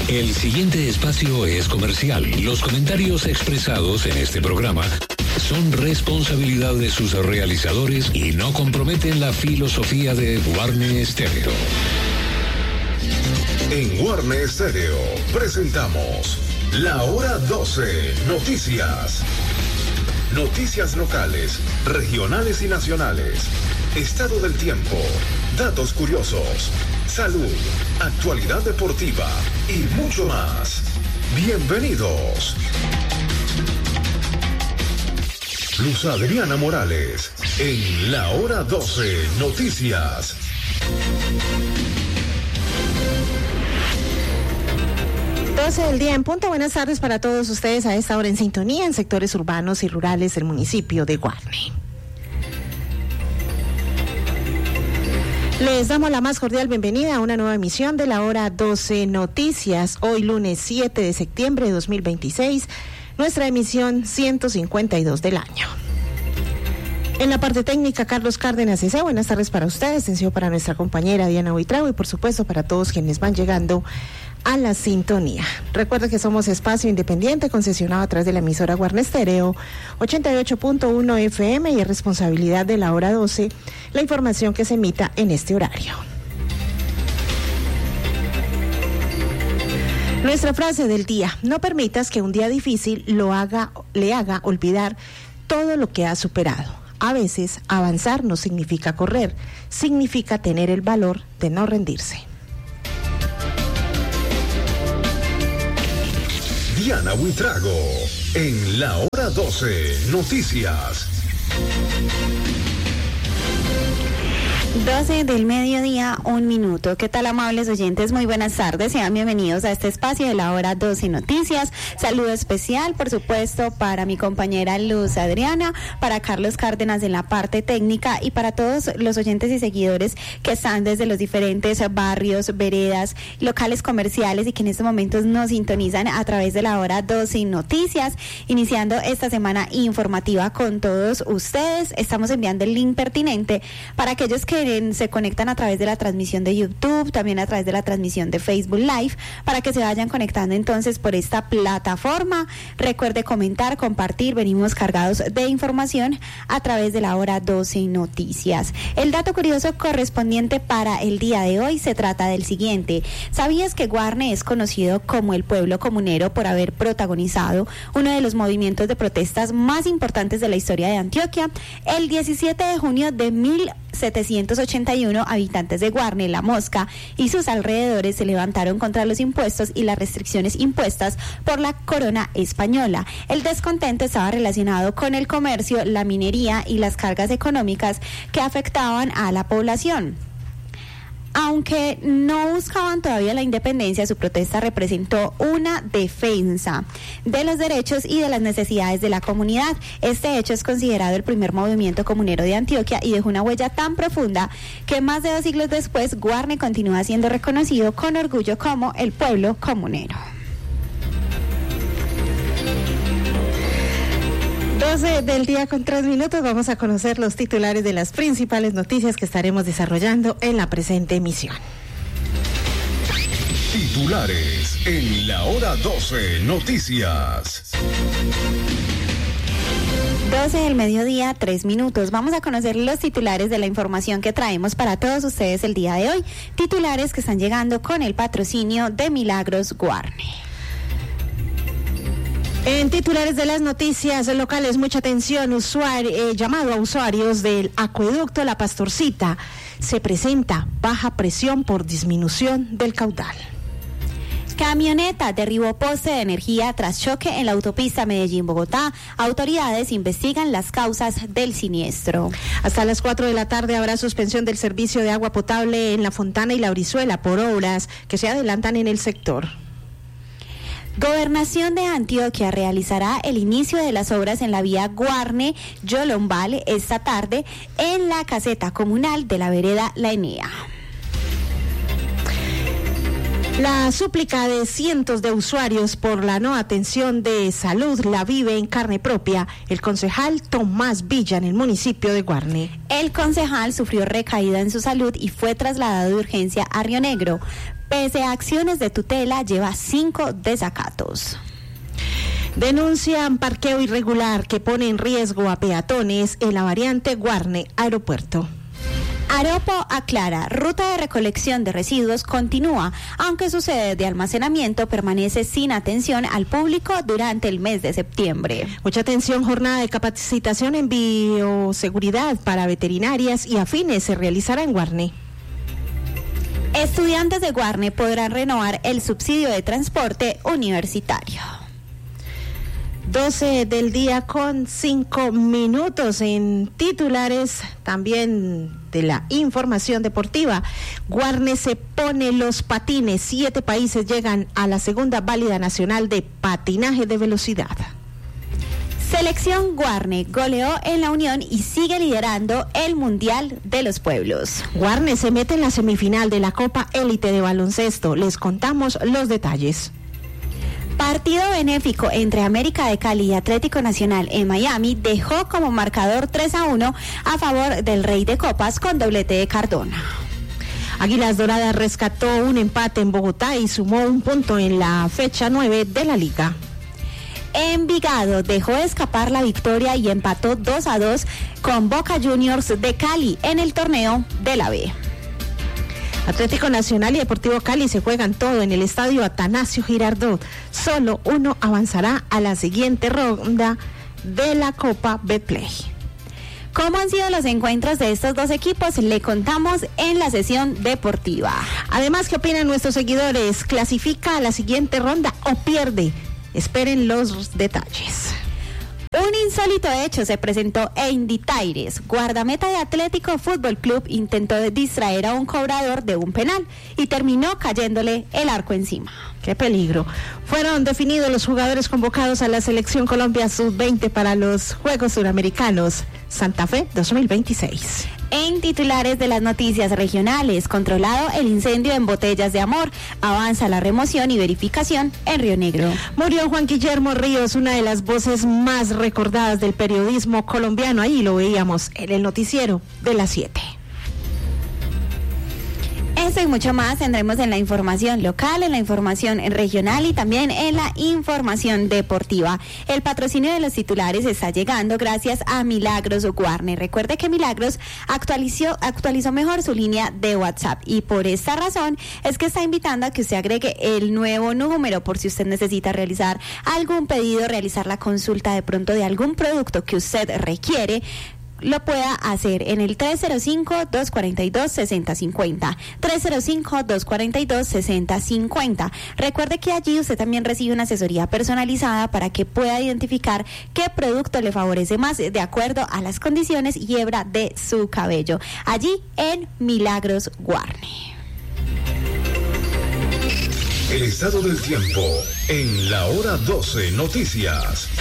El siguiente espacio es comercial. Los comentarios expresados en este programa son responsabilidad de sus realizadores y no comprometen la filosofía de Guarne Stereo. En Guarne Stereo presentamos La Hora 12 Noticias. Noticias locales, regionales y nacionales. Estado del tiempo, datos curiosos, salud, actualidad deportiva y mucho más. Bienvenidos. Luz Adriana Morales en La Hora 12 Noticias. Del día en punto. Buenas tardes para todos ustedes a esta hora en sintonía en sectores urbanos y rurales del municipio de Guarne. Les damos la más cordial bienvenida a una nueva emisión de La Hora 12 Noticias. Hoy lunes 7 de septiembre de 2026, nuestra emisión 152 del año. En la parte técnica, Carlos Cárdenas S.A. Buenas tardes para ustedes, atención para nuestra compañera Diana Buitrago y por supuesto para todos quienes van llegando a la sintonía. Recuerda que somos espacio independiente concesionado a través de la emisora Guarne Stereo 88.1 FM y es responsabilidad de La Hora 12 la información que se emita en este horario. Nuestra frase del día: no permitas que un día difícil le haga olvidar todo lo que ha superado. A veces avanzar no significa correr, significa tener el valor de no rendirse. Diana Buitrago en La Hora 12 Noticias. 12 del mediodía, 1 minuto. ¿Qué tal, amables oyentes? Muy buenas tardes. Sean bienvenidos a este espacio de La Hora 12 Noticias. Saludo especial, por supuesto, para mi compañera Luz Adriana, para Carlos Cárdenas en la parte técnica y para todos los oyentes y seguidores que están desde los diferentes barrios, veredas, locales comerciales y que en estos momentos nos sintonizan a través de La Hora 12 Noticias. Iniciando esta semana informativa con todos ustedes, estamos enviando el link pertinente para aquellos que se conectan a través de la transmisión de YouTube, también a través de la transmisión de Facebook Live, para que se vayan conectando entonces por esta plataforma. Recuerde comentar, compartir, venimos cargados de información a través de La Hora 12 Noticias. El dato curioso correspondiente para el día de hoy se trata del siguiente: ¿sabías que Guarne es conocido como el pueblo comunero por haber protagonizado uno de los movimientos de protestas más importantes de la historia de Antioquia? El 17 de junio de 1781, habitantes de Guarne, La Mosca y sus alrededores se levantaron contra los impuestos y las restricciones impuestas por la corona española. El descontento estaba relacionado con el comercio, la minería y las cargas económicas que afectaban a la población. Aunque no buscaban todavía la independencia, su protesta representó una defensa de los derechos y de las necesidades de la comunidad. Este hecho es considerado el primer movimiento comunero de Antioquia y dejó una huella tan profunda que más de 2 siglos después, Guarne continúa siendo reconocido con orgullo como el pueblo comunero. 12 del día con 3 minutos, vamos a conocer los titulares de las principales noticias que estaremos desarrollando en la presente emisión. Titulares en La Hora 12 Noticias. 12 del mediodía, 3 minutos. Vamos a conocer los titulares de la información que traemos para todos ustedes el día de hoy. Titulares que están llegando con el patrocinio de Milagros Guarne. En titulares de las noticias locales, mucha atención, llamado a usuarios del acueducto La Pastorcita. Se presenta baja presión por disminución del caudal. Camioneta derribó poste de energía tras choque en la autopista Medellín-Bogotá. Autoridades investigan las causas del siniestro. Hasta las 4 de la tarde habrá suspensión del servicio de agua potable en La Fontana y La Brizuela por obras que se adelantan en el sector. Gobernación de Antioquia realizará el inicio de las obras en la vía Guarne-Yolombal esta tarde en la caseta comunal de la vereda La Enea. La súplica de cientos de usuarios por la no atención de salud la vive en carne propia el concejal Tomás Villa en el municipio de Guarne. El concejal sufrió recaída en su salud y fue trasladado de urgencia a Río Negro. Pese a acciones de tutela, lleva 5 desacatos. Denuncian parqueo irregular que pone en riesgo a peatones en la variante Guarne Aeropuerto. Aropo aclara, ruta de recolección de residuos continúa, aunque su sede de almacenamiento permanece sin atención al público durante el mes de septiembre. Mucha atención, jornada de capacitación en bioseguridad para veterinarias y afines se realizará en Guarne. Estudiantes de Guarne podrán renovar el subsidio de transporte universitario. 12 del día con 5 minutos en titulares también de la información deportiva. Guarne se pone los patines. 7 países llegan a la segunda válida nacional de patinaje de velocidad. Selección Guarne goleó en la Unión y sigue liderando el Mundial de los Pueblos. Guarne se mete en la semifinal de la Copa Élite de Baloncesto. Les contamos los detalles. Partido benéfico entre América de Cali y Atlético Nacional en Miami dejó como marcador 3-1 a favor del Rey de Copas con doblete de Cardona. Águilas Doradas rescató un empate en Bogotá y sumó un punto en la fecha 9 de la liga. Envigado dejó escapar la victoria y empató 2-2 con Boca Juniors de Cali en el torneo de la B. Atlético Nacional y Deportivo Cali se juegan todo en el estadio Atanasio Girardot. Solo uno avanzará a la siguiente ronda de la Copa Betplay. ¿Cómo han sido los encuentros de estos dos equipos? Le contamos en la sesión deportiva. Además, ¿qué opinan nuestros seguidores? ¿Clasifica a la siguiente ronda o pierde? Esperen los detalles. Un insólito hecho se presentó en Ditaires. Guardameta de Atlético Fútbol Club intentó distraer a un cobrador de un penal y terminó cayéndole el arco encima. ¡Qué peligro! Fueron definidos los jugadores convocados a la Selección Colombia Sub-20 para los Juegos Suramericanos Santa Fe 2026. En titulares de las noticias regionales, controlado el incendio en Botellas de Amor, avanza la remoción y verificación en Río Negro. Murió Juan Guillermo Ríos, una de las voces más recordadas del periodismo colombiano. Ahí lo veíamos en el noticiero de las 7. Eso y mucho más tendremos en la información local, en la información regional y también en la información deportiva. El patrocinio de los titulares está llegando gracias a Milagros Guarne. Recuerde que Milagros actualizó mejor su línea de WhatsApp y por esta razón es que está invitando a que usted agregue el nuevo número por si usted necesita realizar algún pedido, realizar la consulta de pronto de algún producto que usted requiere. Lo pueda hacer en el 305-242-6050, 305-242-6050. Recuerde que allí usted también recibe una asesoría personalizada para que pueda identificar qué producto le favorece más de acuerdo a las condiciones y hebra de su cabello. Allí en Milagros Guarne. El estado del tiempo en la hora 12 noticias.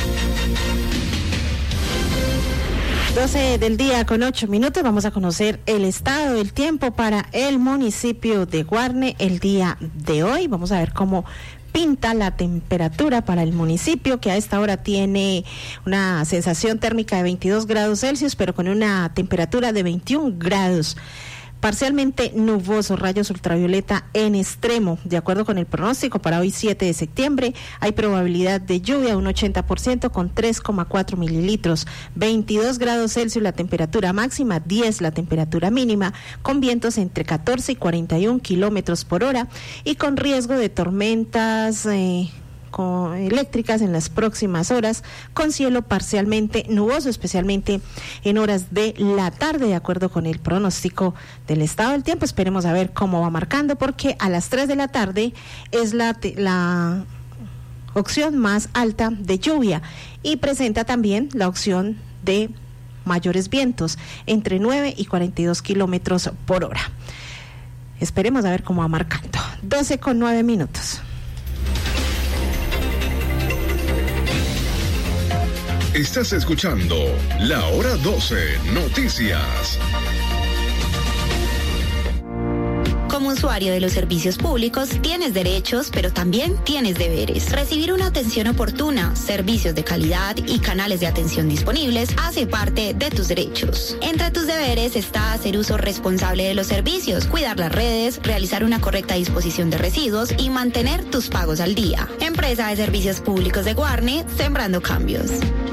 12 del día con 8 minutos, vamos a conocer el estado del tiempo para el municipio de Guarne el día de hoy. Vamos a ver cómo pinta la temperatura para el municipio, que a esta hora tiene una sensación térmica de 22 grados Celsius, pero con una temperatura de 21 grados. Parcialmente nuboso, rayos ultravioleta en extremo. De acuerdo con el pronóstico para hoy 7 de septiembre, hay probabilidad de lluvia un 80% con 3,4 mililitros. 22 grados Celsius la temperatura máxima, 10 la temperatura mínima, con vientos entre 14 y 41 kilómetros por hora y con riesgo de tormentas eléctricas en las próximas horas, con cielo parcialmente nuboso, especialmente en horas de la tarde, de acuerdo con el pronóstico del estado del tiempo. Esperemos a ver cómo va marcando, porque a las 3 de la tarde es la opción más alta de lluvia y presenta también la opción de mayores vientos, entre 9 y 42 kilómetros por hora. Esperemos a ver cómo va marcando. 12:09. Estás escuchando La Hora 12 Noticias. Como usuario de los servicios públicos, tienes derechos, pero también tienes deberes. Recibir una atención oportuna, servicios de calidad y canales de atención disponibles hace parte de tus derechos. Entre tus deberes está hacer uso responsable de los servicios, cuidar las redes, realizar una correcta disposición de residuos y mantener tus pagos al día. Empresa de Servicios Públicos de Guarne, sembrando cambios.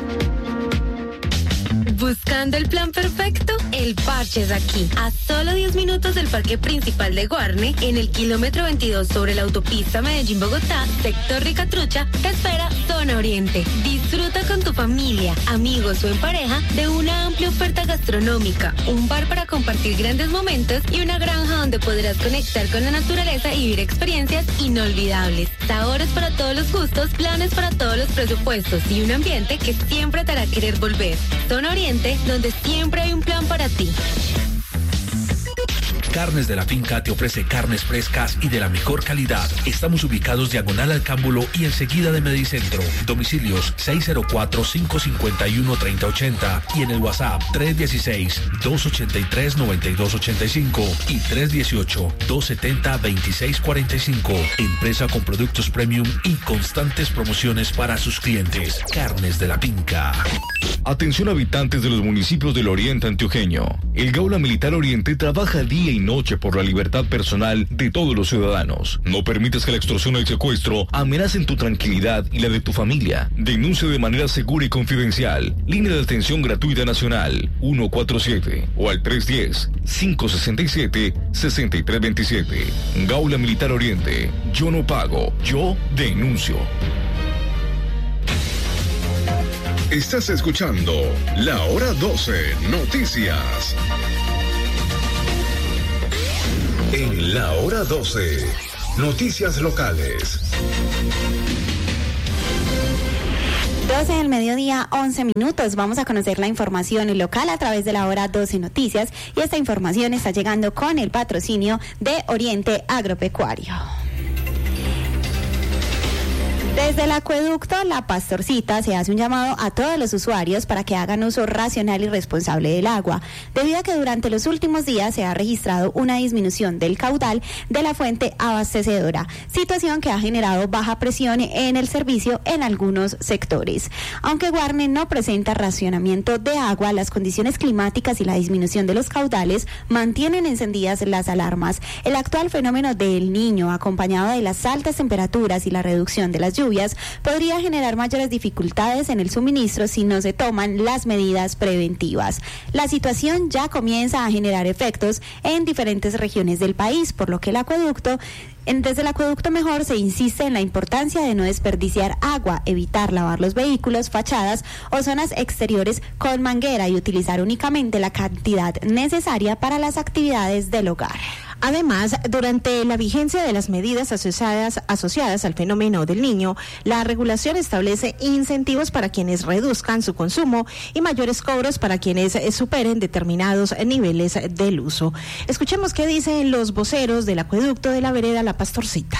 ¿Buscando el plan perfecto? El Parche es aquí. A solo 10 minutos del parque principal de Guarne, en el kilómetro 22 sobre la autopista Medellín-Bogotá, sector Ricatrucha, te espera Zona Oriente. Disfruta con tu familia, amigos o en pareja de una amplia oferta gastronómica, un bar para compartir grandes momentos y una granja donde podrás conectar con la naturaleza y vivir experiencias inolvidables. Sabores para todos los gustos, planes para todos los presupuestos y un ambiente que siempre te hará querer volver. Zona Oriente, donde siempre hay un plan para ti. Carnes de la Finca te ofrece carnes frescas y de la mejor calidad. Estamos ubicados diagonal al Cámbulo y enseguida de Medicentro. Domicilios 604-551-3080 y en el WhatsApp 316-283-9285 y 318-270-2645. Empresa con productos premium y constantes promociones para sus clientes. Carnes de la Finca. Atención habitantes de los municipios del Oriente Antioqueño. El Gaula Militar Oriente trabaja día y noche por la libertad personal de todos los ciudadanos. No permitas que la extorsión o el secuestro amenacen tu tranquilidad y la de tu familia. Denuncia de manera segura y confidencial. Línea de atención gratuita nacional 147 o al 310-567-6327. Gaula Militar Oriente. Yo no pago, yo denuncio. Estás escuchando La Hora 12 Noticias. En La Hora 12, noticias locales. 12 del mediodía, 11 minutos. Vamos a conocer la información local a través de La Hora 12 Noticias. Y esta información está llegando con el patrocinio de Oriente Agropecuario. Desde el acueducto La Pastorcita se hace un llamado a todos los usuarios para que hagan uso racional y responsable del agua, debido a que durante los últimos días se ha registrado una disminución del caudal de la fuente abastecedora, situación que ha generado baja presión en el servicio en algunos sectores. Aunque Guarne no presenta racionamiento de agua, las condiciones climáticas y la disminución de los caudales mantienen encendidas las alarmas. El actual fenómeno del Niño, acompañado de las altas temperaturas y la reducción de las lluvias, podría generar mayores dificultades en el suministro si no se toman las medidas preventivas. La situación ya comienza a generar efectos en diferentes regiones del país, por lo que desde el acueducto mejor se insiste en la importancia de no desperdiciar agua, evitar lavar los vehículos, fachadas o zonas exteriores con manguera y utilizar únicamente la cantidad necesaria para las actividades del hogar. Además, durante la vigencia de las medidas asociadas al fenómeno del Niño, la regulación establece incentivos para quienes reduzcan su consumo y mayores cobros para quienes superen determinados niveles del uso. Escuchemos qué dicen los voceros del acueducto de la vereda La Pastorcita.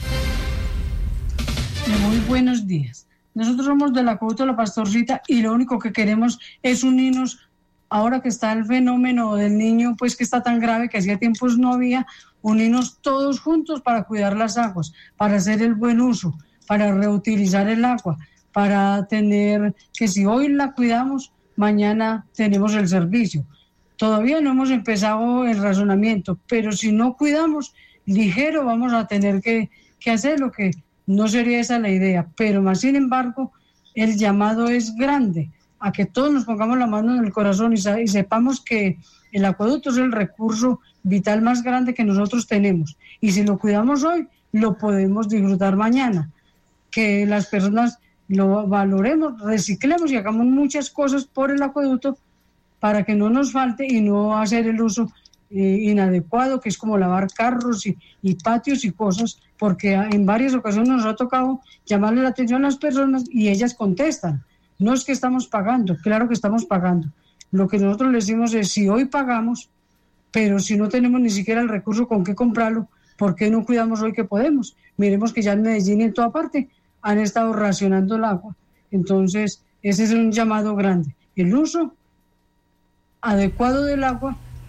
Muy buenos días. Nosotros somos del acueducto La Pastorcita y lo único que queremos es unirnos. Ahora que está el fenómeno del Niño, pues que está tan grave que hacía tiempos no había, unirnos todos juntos para cuidar las aguas, para hacer el buen uso, para reutilizar el agua, para tener que si hoy la cuidamos, mañana tenemos el servicio. Todavía no hemos empezado el razonamiento, pero si no cuidamos, ligero vamos a tener que hacer lo que no sería esa la idea, pero más sin embargo, el llamado es grande, a que todos nos pongamos la mano en el corazón y sepamos que el acueducto es el recurso vital más grande que nosotros tenemos. Y si lo cuidamos hoy, lo podemos disfrutar mañana. Que las personas lo valoremos, reciclemos y hagamos muchas cosas por el acueducto para que no nos falte y no hacer el uso inadecuado, que es como lavar carros y patios y cosas, porque en varias ocasiones nos ha tocado llamarle la atención a las personas y ellas contestan. No es que estamos pagando, claro que estamos pagando. Lo que nosotros les decimos es, si hoy pagamos, pero si no tenemos ni siquiera el recurso con qué comprarlo, ¿por qué no cuidamos hoy que podemos? Miremos que ya en Medellín y en toda parte han estado racionando el agua. Entonces, ese es un llamado grande. El uso adecuado del agua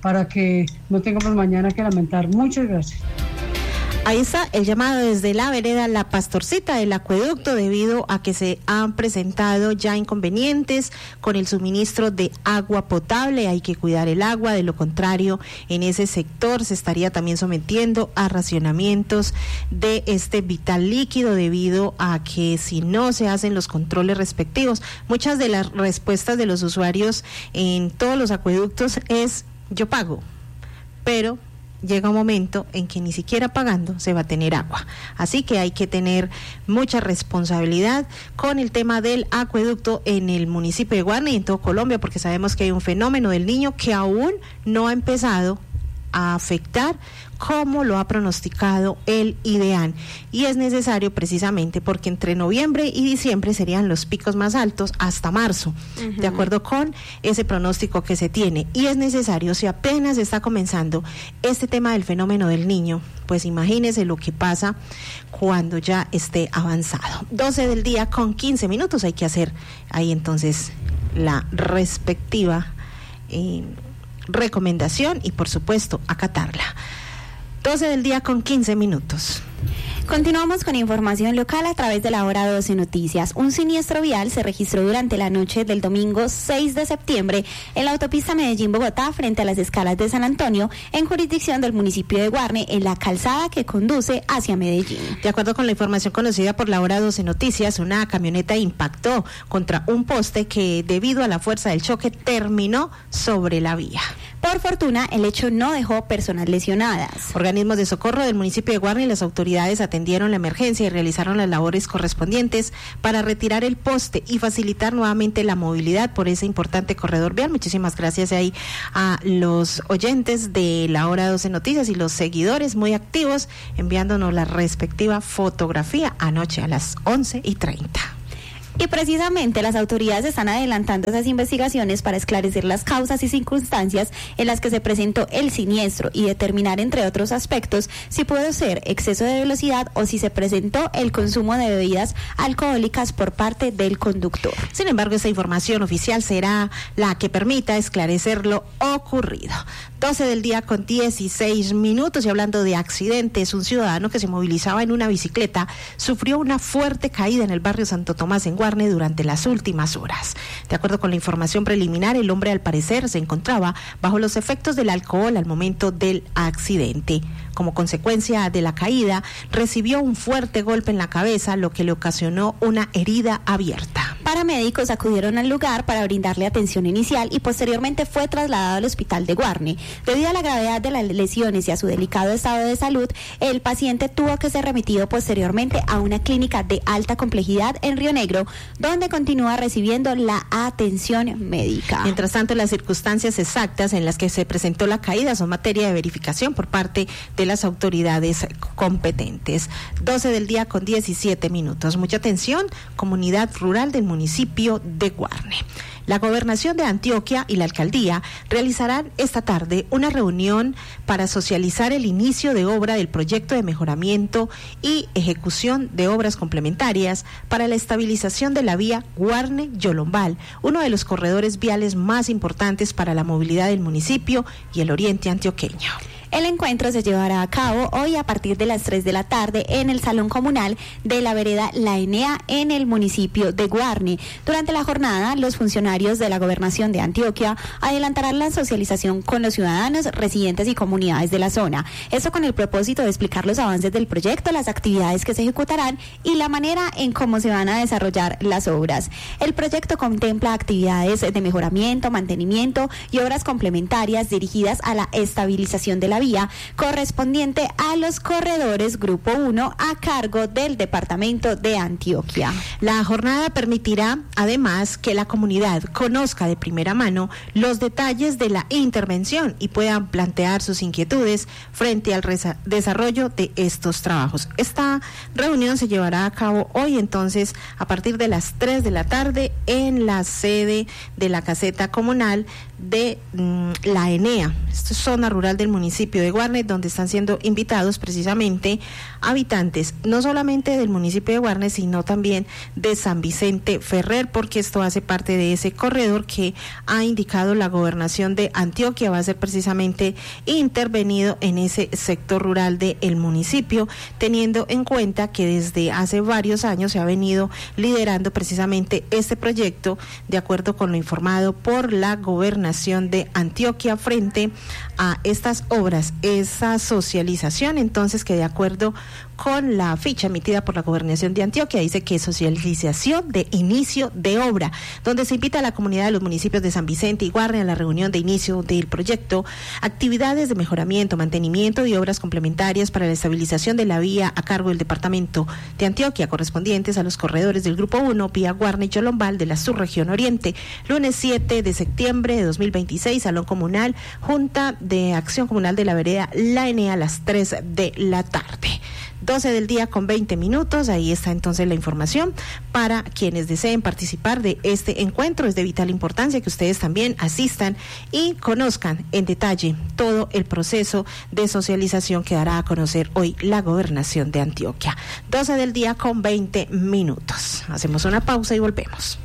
para que no tengamos mañana que lamentar. Muchas gracias. Ahí está el llamado desde la vereda La Pastorcita del acueducto, debido a que se han presentado ya inconvenientes con el suministro de agua potable. Hay que cuidar el agua, de lo contrario en ese sector se estaría también sometiendo a racionamientos de este vital líquido, debido a que si no se hacen los controles respectivos, muchas de las respuestas de los usuarios en todos los acueductos es: yo pago, pero llega un momento en que ni siquiera pagando se va a tener agua. Así que hay que tener mucha responsabilidad con el tema del acueducto en el municipio de Guarne y en todo Colombia, porque sabemos que hay un fenómeno del Niño que aún no ha empezado a afectar como lo ha pronosticado el IDEAN, y es necesario precisamente porque entre noviembre y diciembre serían los picos más altos hasta marzo, de acuerdo con ese pronóstico que se tiene, y es necesario, si apenas está comenzando este tema del fenómeno del Niño, pues imagínese lo que pasa cuando ya esté avanzado. 12 del día con 15 minutos, hay que hacer ahí entonces la respectiva recomendación y por supuesto acatarla. 12 del día con 15 minutos. Continuamos con información local a través de la hora 12 Noticias. Un siniestro vial se registró durante la noche del domingo 6 de septiembre en la autopista Medellín-Bogotá frente a las escalas de San Antonio, en jurisdicción del municipio de Guarne, en la calzada que conduce hacia Medellín. De acuerdo con la información conocida por la hora 12 Noticias, una camioneta impactó contra un poste que, debido a la fuerza del choque, terminó sobre la vía. Por fortuna, el hecho no dejó personas lesionadas. Organismos de socorro del municipio de Guarne y las autoridades atendieron la emergencia y realizaron las labores correspondientes para retirar el poste y facilitar nuevamente la movilidad por ese importante corredor vial. Muchísimas gracias ahí a los oyentes de la hora 12 Noticias y los seguidores muy activos enviándonos la respectiva fotografía anoche a las 11:30. Y precisamente las autoridades están adelantando esas investigaciones para esclarecer las causas y circunstancias en las que se presentó el siniestro y determinar, entre otros aspectos, si pudo ser exceso de velocidad o si se presentó el consumo de bebidas alcohólicas por parte del conductor. Sin embargo, esta información oficial será la que permita esclarecer lo ocurrido. 12 del día con 16 minutos, y hablando de accidentes, un ciudadano que se movilizaba en una bicicleta sufrió una fuerte caída en el barrio Santo Tomás en Guarne durante las últimas horas. De acuerdo con la información preliminar, el hombre al parecer se encontraba bajo los efectos del alcohol al momento del accidente. Como consecuencia de la caída, recibió un fuerte golpe en la cabeza, lo que le ocasionó una herida abierta. Paramédicos acudieron al lugar para brindarle atención inicial y posteriormente fue trasladado al hospital de Guarne. Debido a la gravedad de las lesiones y a su delicado estado de salud, el paciente tuvo que ser remitido posteriormente a una clínica de alta complejidad en Río Negro, donde continúa recibiendo la atención médica. Mientras tanto, las circunstancias exactas en las que se presentó la caída son materia de verificación por parte de las autoridades competentes. 12 del día con 17 minutos. Mucha atención, comunidad rural del municipio de Guarne. La Gobernación de Antioquia y la Alcaldía realizarán esta tarde una reunión para socializar el inicio de obra del proyecto de mejoramiento y ejecución de obras complementarias para la estabilización de la vía Guarne-Yolombal, uno de los corredores viales más importantes para la movilidad del municipio y el oriente antioqueño. El encuentro se llevará a cabo hoy a partir de las 3 de la tarde en el Salón Comunal de la Vereda La Enea en el municipio de Guarne. Durante la jornada, los funcionarios de la Gobernación de Antioquia adelantarán la socialización con los ciudadanos, residentes y comunidades de la zona. Esto con el propósito de explicar los avances del proyecto, las actividades que se ejecutarán y la manera en cómo se van a desarrollar las obras. El proyecto contempla actividades de mejoramiento, mantenimiento y obras complementarias dirigidas a la estabilización de la vía correspondiente a los corredores Grupo 1 a cargo del Departamento de Antioquia. La jornada permitirá además que la comunidad conozca de primera mano los detalles de la intervención y puedan plantear sus inquietudes frente al desarrollo de estos trabajos. Esta reunión se llevará a cabo hoy entonces a partir de las 3 de la tarde en la sede de la caseta comunal de la ENEA. Esto es zona rural del municipio de Guarne, donde están siendo invitados precisamente habitantes, no solamente del municipio de Guarne, sino también de San Vicente Ferrer, porque esto hace parte de ese corredor que ha indicado la gobernación de Antioquia, va a ser precisamente intervenido en ese sector rural del municipio, teniendo en cuenta que desde hace varios años se ha venido liderando precisamente este proyecto, de acuerdo con lo informado por la gobernación de Antioquia frente a estas obras, esa socialización. Entonces, que de acuerdo con la ficha emitida por la gobernación de Antioquia, dice que socialización de inicio de obra, donde se invita a la comunidad de los municipios de San Vicente y Guarne a la reunión de inicio del proyecto, actividades de mejoramiento, mantenimiento y obras complementarias para la estabilización de la vía a cargo del departamento de Antioquia, correspondientes a los corredores del Grupo 1, vía Guarne y Cholombal de la subregión oriente. Lunes 7 de septiembre de 2026, Salón Comunal, Junta de Acción Comunal de la Vereda La ENEA, a las 3 de la tarde. 12 del día con 20 minutos, ahí está entonces la información para quienes deseen participar de este encuentro. Es de vital importancia que ustedes también asistan y conozcan en detalle todo el proceso de socialización que dará a conocer hoy la gobernación de Antioquia. 12 del día con 20 minutos. Hacemos una pausa y volvemos.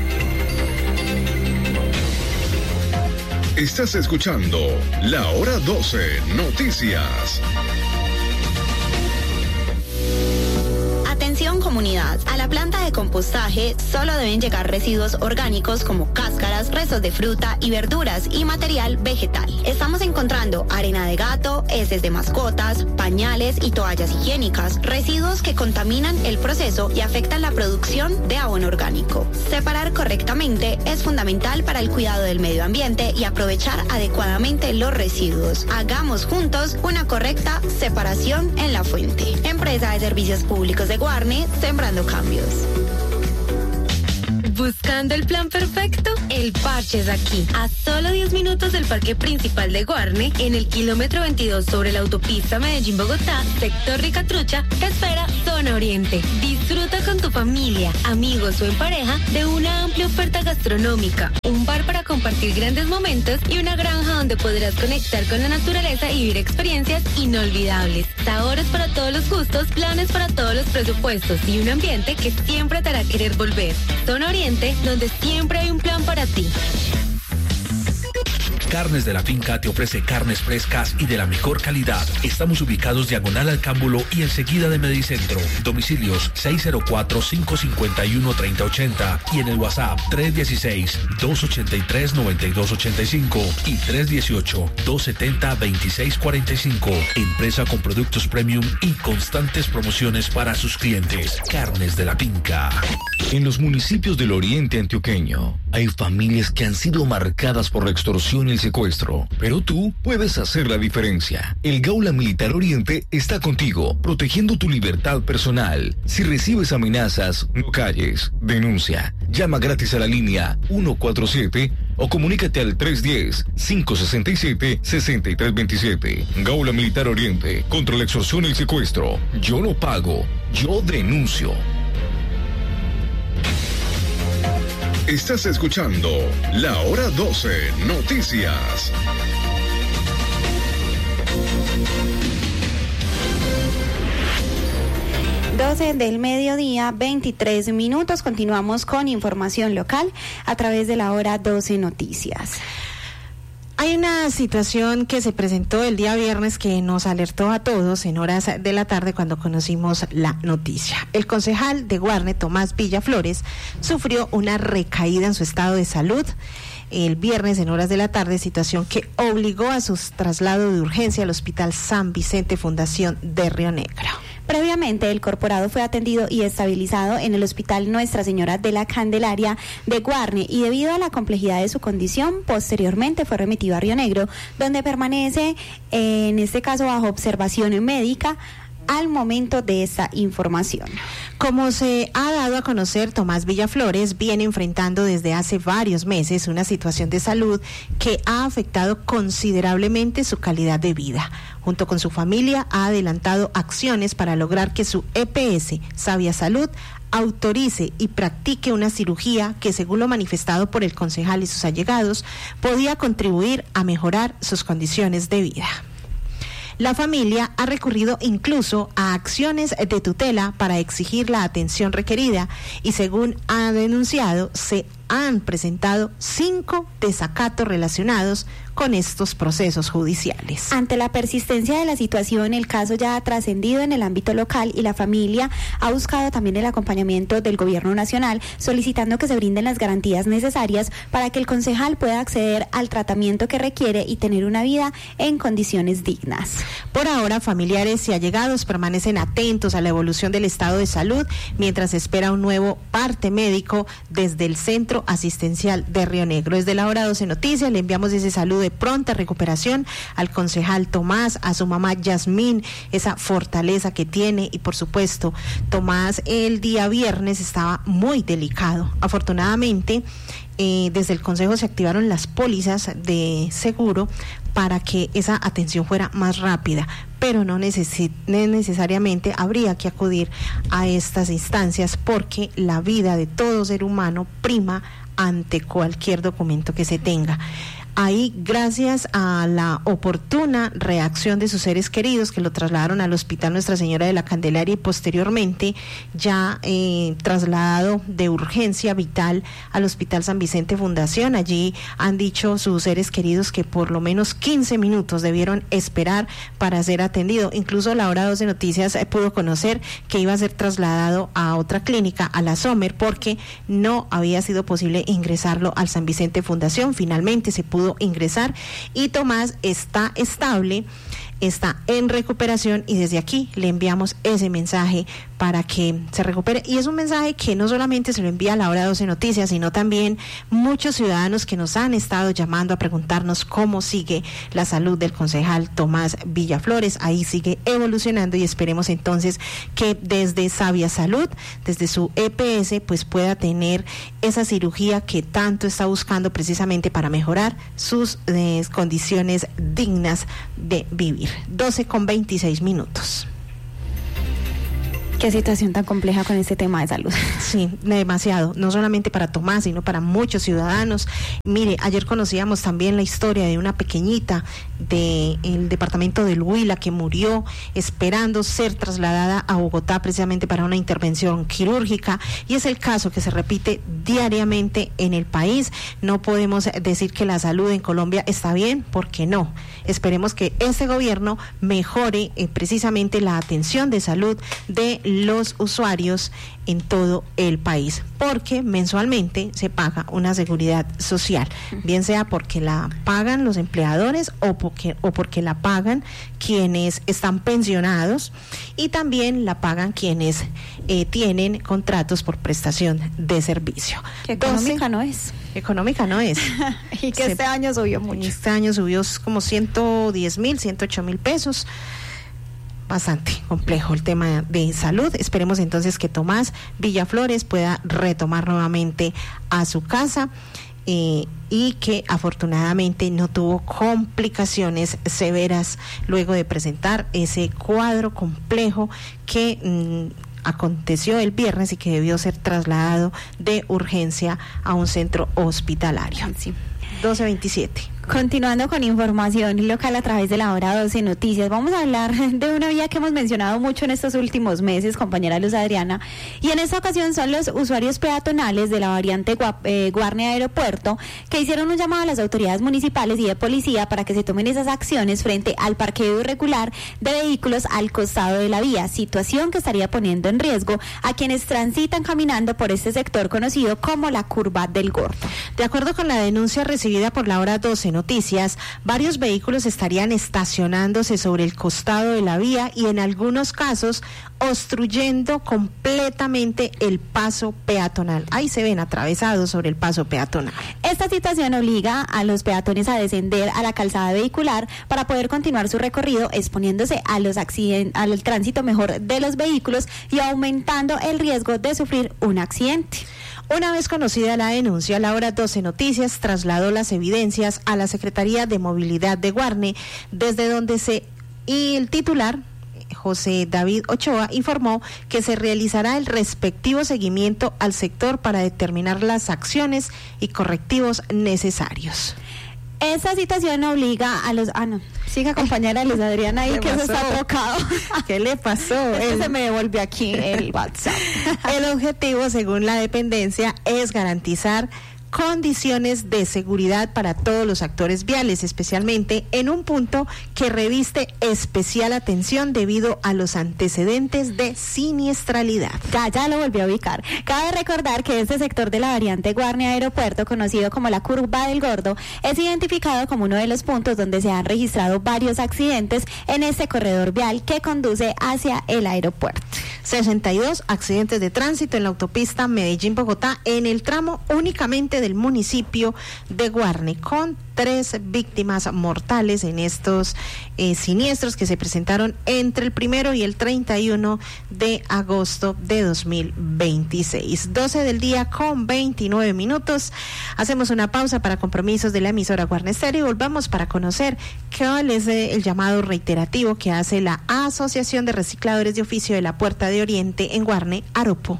Estás escuchando La Hora 12 Noticias. Atención comunidad, a la planta de compostaje solo deben llegar residuos orgánicos como cáscaras, restos de fruta y verduras y material vegetal. Estamos encontrando arena de gato, heces de mascotas, pañales y toallas higiénicas, residuos que contaminan el proceso y afectan la producción de abono orgánico. Separar correctamente es fundamental para el cuidado del medio ambiente y aprovechar adecuadamente los residuos. Hagamos juntos una correcta separación en la fuente. Empresa de Servicios Públicos de Guarne, sembrando cambios. ¿Buscando el plan perfecto? El parche es aquí. A solo 10 minutos del parque principal de Guarne, en el kilómetro 22 sobre la autopista Medellín-Bogotá, sector Ricatrucha, te espera Zona Oriente. Disfruta con tu familia, amigos o en pareja de una amplia oferta gastronómica, un bar para compartir grandes momentos y una granja donde podrás conectar con la naturaleza y vivir experiencias inolvidables. Sabores para todos los gustos, planes para todos los presupuestos y un ambiente que siempre te hará querer volver. Zona Oriente, donde siempre hay un plan para ti. Carnes de la Finca te ofrece carnes frescas y de la mejor calidad. Estamos ubicados diagonal al Cámbulo y enseguida de Medicentro. Domicilios 604-551-3080 y en el WhatsApp 316-283-9285 y 318-270-2645. Empresa con productos premium y constantes promociones para sus clientes. Carnes de la Finca. En los municipios del oriente antioqueño hay familias que han sido marcadas por la extorsión y el secuestro, pero tú puedes hacer la diferencia. El Gaula Militar Oriente está contigo, protegiendo tu libertad personal. Si recibes amenazas, no calles, denuncia. Llama gratis a la línea 147 o comunícate al 310-567-6327. Gaula Militar Oriente, contra la extorsión y el secuestro. Yo no pago, yo denuncio. Estás escuchando La Hora 12 Noticias. Del mediodía, 23 minutos. Continuamos con información local a través de La Hora 12 Noticias. Hay una situación que se presentó el día viernes que nos alertó a todos en horas de la tarde cuando conocimos la noticia. El concejal de Guarne, Tomás Villaflores, sufrió una recaída en su estado de salud el viernes en horas de la tarde, situación que obligó a su traslado de urgencia al Hospital San Vicente Fundación de Río Negro. Previamente, el corporado fue atendido y estabilizado en el Hospital Nuestra Señora de la Candelaria de Guarne y debido a la complejidad de su condición, posteriormente fue remitido a Río Negro, donde permanece, en este caso, bajo observación médica al momento de esta información. Como se ha dado a conocer, Tomás Villaflores viene enfrentando desde hace varios meses una situación de salud que ha afectado considerablemente su calidad de vida. Junto con su familia ha adelantado acciones para lograr que su EPS, Sabia Salud, autorice y practique una cirugía que, según lo manifestado por el concejal y sus allegados, podía contribuir a mejorar sus condiciones de vida. La familia ha recurrido incluso a acciones de tutela para exigir la atención requerida y, según ha denunciado, se han presentado 5 desacatos relacionados con estos procesos judiciales. Ante la persistencia de la situación, el caso ya ha trascendido en el ámbito local y la familia ha buscado también el acompañamiento del gobierno nacional, solicitando que se brinden las garantías necesarias para que el concejal pueda acceder al tratamiento que requiere y tener una vida en condiciones dignas. Por ahora, familiares y allegados permanecen atentos a la evolución del estado de salud mientras espera un nuevo parte médico desde el Centro Asistencial de Río Negro. Desde la hora 12 Noticias le enviamos ese saludo de pronta recuperación al concejal Tomás, a su mamá Yasmín, esa fortaleza que tiene, y por supuesto Tomás el día viernes estaba muy delicado. Afortunadamente desde el consejo se activaron las pólizas de seguro para que esa atención fuera más rápida, pero no necesariamente habría que acudir a estas instancias porque la vida de todo ser humano prima ante cualquier documento que se tenga. Ahí, gracias a la oportuna reacción de sus seres queridos que lo trasladaron al Hospital Nuestra Señora de la Candelaria y posteriormente ya trasladado de urgencia vital al Hospital San Vicente Fundación. Allí han dicho sus seres queridos que por lo menos 15 minutos debieron esperar para ser atendido. Incluso la hora 12 Noticias pudo conocer que iba a ser trasladado a otra clínica, a la Sommer, porque no había sido posible ingresarlo al San Vicente Fundación. Finalmente se pudo ingresar y Tomás está estable, está en recuperación y desde aquí le enviamos ese mensaje para que se recupere, y es un mensaje que no solamente se lo envía a la hora 12 Noticias, sino también muchos ciudadanos que nos han estado llamando a preguntarnos cómo sigue la salud del concejal Tomás Villaflores. Ahí sigue evolucionando y esperemos entonces que desde Sabia Salud, desde su EPS, pues pueda tener esa cirugía que tanto está buscando precisamente para mejorar sus condiciones dignas de vivir. 12:26. Qué situación tan compleja con este tema de salud. Sí, demasiado, no solamente para Tomás, sino para muchos ciudadanos. Mire, ayer conocíamos también la historia de una pequeñita del departamento del Huila que murió esperando ser trasladada a Bogotá precisamente para una intervención quirúrgica, y es el caso que se repite diariamente en el país. No podemos decir que la salud en Colombia está bien, porque no. Esperemos que este gobierno mejore precisamente la atención de salud de los usuarios en todo el país, porque mensualmente se paga una seguridad social, bien sea porque la pagan los empleadores o porque la pagan quienes están pensionados, y también la pagan quienes tienen contratos por prestación de servicio. Que económica no es. Económica no es. Y que este año subió mucho. Este año subió como 110,000, 108,000 pesos. Bastante complejo el tema de salud. Esperemos entonces que Tomás Villaflores pueda retomar nuevamente a su casa y que afortunadamente no tuvo complicaciones severas luego de presentar ese cuadro complejo que aconteció el viernes y que debió ser trasladado de urgencia a un centro hospitalario. Sí. 12:27. Continuando con información local a través de la hora 12 Noticias, vamos a hablar de una vía que hemos mencionado mucho en estos últimos meses, compañera Luz Adriana, y en esta ocasión son los usuarios peatonales de la variante Guarne Aeropuerto, que hicieron un llamado a las autoridades municipales y de policía para que se tomen esas acciones frente al parqueo irregular de vehículos al costado de la vía, situación que estaría poniendo en riesgo a quienes transitan caminando por este sector conocido como la Curva del Gordo. De acuerdo con la denuncia recibida por la hora 12 12 Noticias, varios vehículos estarían estacionándose sobre el costado de la vía y en algunos casos obstruyendo completamente el paso peatonal. Ahí se ven atravesados sobre el paso peatonal. Esta situación obliga a los peatones a descender a la calzada vehicular para poder continuar su recorrido, exponiéndose a los al tránsito mejor de los vehículos y aumentando el riesgo de sufrir un accidente. Una vez conocida la denuncia, la hora 12 Noticias trasladó las evidencias a la Secretaría de Movilidad de Guarne, desde donde el titular, José David Ochoa, informó que se realizará el respectivo seguimiento al sector para determinar las acciones y correctivos necesarios. Esta situación obliga a los... siga compañera Luz Adriana ahí, que eso está trocado. ¿Qué le pasó? Se me devolvió aquí el WhatsApp. El objetivo, según la dependencia, es garantizar condiciones de seguridad para todos los actores viales, especialmente en un punto que reviste especial atención debido a los antecedentes de siniestralidad. Ya lo volví a ubicar. Cabe recordar que este sector de la variante Guarne Aeropuerto, conocido como la Curva del Gordo, es identificado como uno de los puntos donde se han registrado varios accidentes en este corredor vial que conduce hacia el aeropuerto. 62 accidentes de tránsito en la autopista Medellín-Bogotá en el tramo únicamente del municipio de Guarne, con 3 víctimas mortales en estos siniestros que se presentaron entre el 1 y el 31 de agosto de 2026. 12 del día con 29 minutos. Hacemos una pausa para compromisos de la emisora Guarne Stereo y volvamos para conocer cuál es el llamado reiterativo que hace la Asociación de Recicladores de Oficio de la Puerta de Oriente en Guarne, Aropo.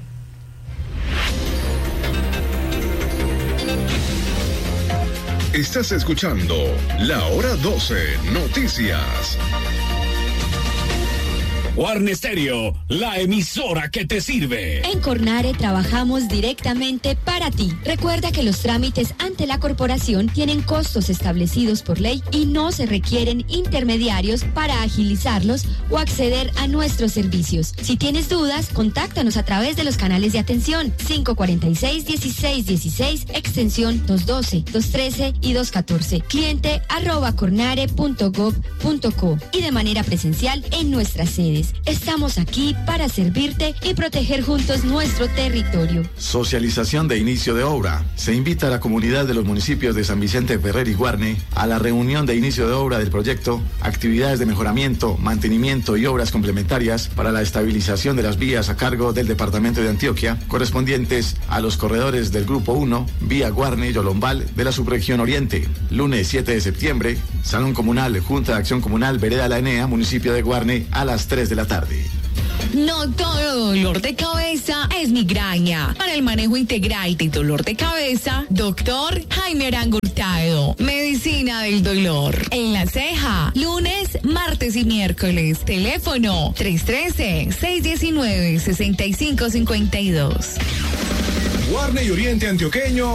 Estás escuchando La Hora 12 Noticias. Guarne Stereo, la emisora que te sirve. En Cornare trabajamos directamente para ti. Recuerda que los trámites ante la corporación tienen costos establecidos por ley y no se requieren intermediarios para agilizarlos o acceder a nuestros servicios. Si tienes dudas, contáctanos a través de los canales de atención 546-1616, extensión 212, 213 y 214, cliente @cornare.gov.co y de manera presencial en nuestras sedes. Estamos aquí para servirte y proteger juntos nuestro territorio. Socialización de inicio de obra. Se invita a la comunidad de los municipios de San Vicente Ferrer y Guarne a la reunión de inicio de obra del proyecto, actividades de mejoramiento, mantenimiento y obras complementarias para la estabilización de las vías a cargo del departamento de Antioquia, correspondientes a los corredores del Grupo 1, vía Guarne-Yolombal de la subregión Oriente. Lunes 7 de septiembre, Salón Comunal, Junta de Acción Comunal, Vereda La Enea, municipio de Guarne, a las 3 de la tarde. No todo dolor de cabeza es migraña. Para el manejo integral de dolor de cabeza, doctor Jaime Arango Hurtado. Medicina del dolor. En La Ceja, lunes, martes y miércoles. Teléfono 313-619-6552. Guarne y Oriente Antioqueño